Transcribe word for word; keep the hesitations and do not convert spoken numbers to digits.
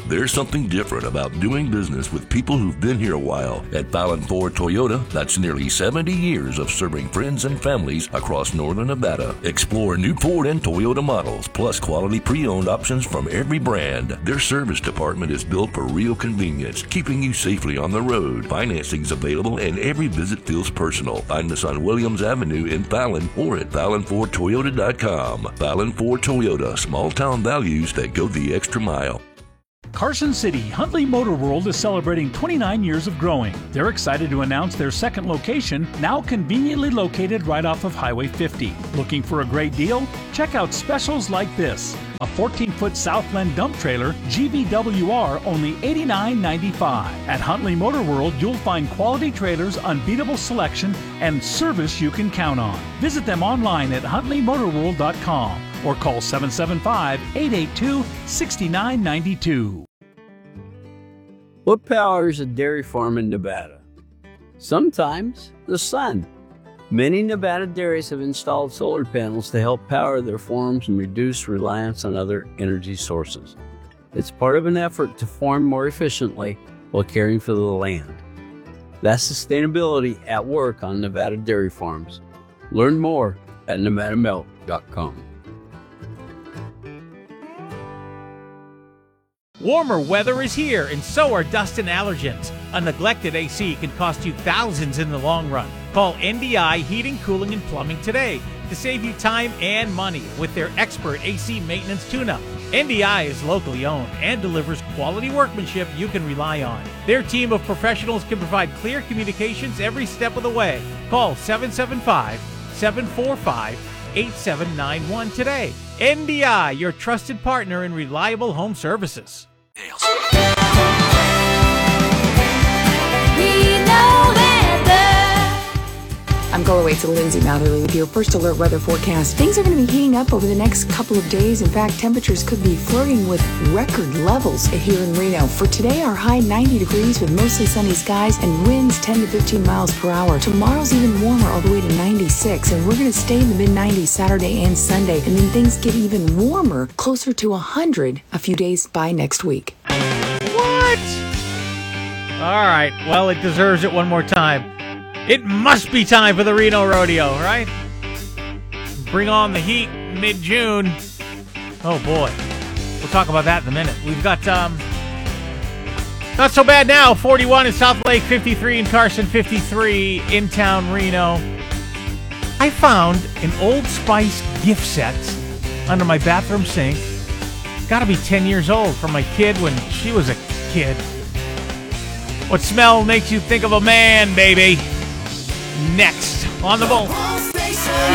There's something different about doing business with people who've been here a while. At Fallon Ford Toyota, that's nearly seventy years of serving friends and families across northern Nevada. Explore new Ford and Toyota models, plus quality pre-owned options from every brand. Their service department is built for real convenience, keeping you safely on the road. Financing's available and every visit feels personal. Find us on Williams Avenue in Fallon or at fallon ford toyota dot com. Fallon Ford Toyota, small town values that go the extra mile. Carson City Huntley Motor World is celebrating twenty-nine years of growing. They're excited to announce their second location, now conveniently located right off of Highway fifty. Looking for a great deal? Check out specials like this. A fourteen-foot Southland dump trailer, G V W R, only eighty-nine ninety-five. At Huntley Motor World, you'll find quality trailers, unbeatable selection, and service you can count on. Visit them online at huntley motor world dot com or call seven seven five, eight eight two, six nine nine two. What powers a dairy farm in Nevada? Sometimes the sun. Many Nevada dairies have installed solar panels to help power their farms and reduce reliance on other energy sources. It's part of an effort to farm more efficiently while caring for the land. That's sustainability at work on Nevada dairy farms. Learn more at nevada milk dot com. Warmer weather is here, and so are dust and allergens. A neglected A C can cost you thousands in the long run. Call N D I Heating, Cooling, and Plumbing today to save you time and money with their expert A C maintenance tune-up. N D I is locally owned and delivers quality workmanship you can rely on. Their team of professionals can provide clear communications every step of the way. Call seven seven five, seven four five, eight seven nine one today. N D I, your trusted partner in reliable home services. I'm Gola Waits and Lindsay Matherly with your First Alert weather forecast. Things are going to be heating up over the next couple of days. In fact, temperatures could be flirting with record levels here in Reno. For today, our high ninety degrees with mostly sunny skies and winds ten to fifteen miles per hour. Tomorrow's even warmer, all the way to ninety-six, and we're going to stay in the mid nineties Saturday and Sunday. And then things get even warmer, closer to one hundred a few days by next week. What? All right, well, it deserves it one more time. It must be time for the Reno Rodeo, right? Bring on the heat mid-June. Oh, boy. We'll talk about that in a minute. We've got, um, not so bad now. forty-one in South Lake, fifty-three in Carson, fifty-three in town Reno. I found an Old Spice gift set under my bathroom sink. Got to be ten years old from my kid when she was a kid. What smell makes you think of a man, baby? Next on the Bolt.